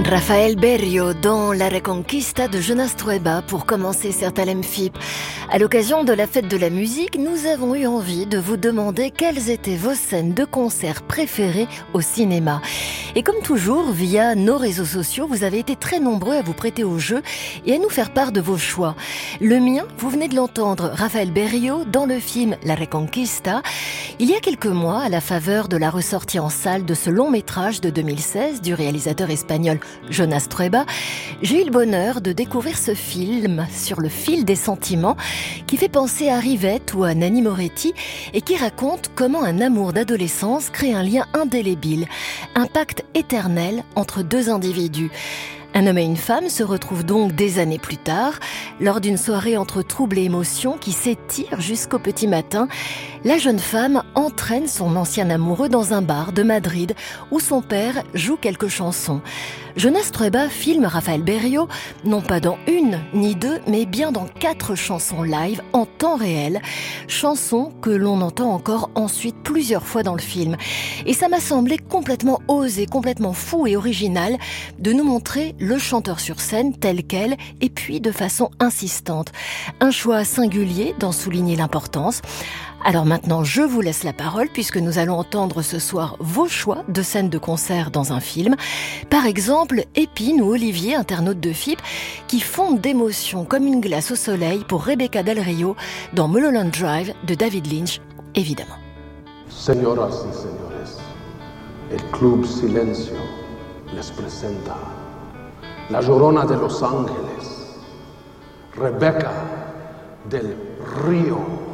Rafael Berrio dans La Reconquista de Jonas Trueba pour commencer Certalem FIP. À l'occasion de la fête de la musique, nous avons eu envie de vous demander quelles étaient vos scènes de concert préférées au cinéma. Et comme toujours, via nos réseaux sociaux, vous avez été très nombreux à vous prêter au jeu et à nous faire part de vos choix. Le mien, vous venez de l'entendre, Rafael Berrio dans le film La Reconquista. Il y a quelques mois, à la faveur de la ressortie en salle de ce long métrage de 2016 du réalisateur espagnol Jonas Trueba, j'ai eu le bonheur de découvrir ce film sur le fil des sentiments qui fait penser à Rivette ou à Nanni Moretti et qui raconte comment un amour d'adolescence crée un lien indélébile, un pacte éternel entre deux individus. Un homme et une femme se retrouvent donc des années plus tard, lors d'une soirée entre troubles et émotions qui s'étire jusqu'au petit matin. La jeune femme entraîne son ancien amoureux dans un bar de Madrid où son père joue quelques chansons. Jonas Trueba filme Rafael Berrio, non pas dans une ni deux, mais bien dans 4 chansons live en temps réel. Chansons que l'on entend encore ensuite plusieurs fois dans le film. Et ça m'a semblé complètement osé, complètement fou et original de nous montrer le chanteur sur scène tel quel et puis de façon insistante. Un choix singulier d'en souligner l'importance. Alors maintenant, je vous laisse la parole puisque nous allons entendre ce soir vos choix de scènes de concert dans un film. Par exemple, Épine ou Olivier, internaute de FIP, qui fondent d'émotion comme une glace au soleil pour Rebecca Del Rio dans Mulholland Drive de David Lynch, évidemment. Señoras y señores, el Club Silencio les presenta La Llorona de Los Ángeles, Rebecca Del Rio.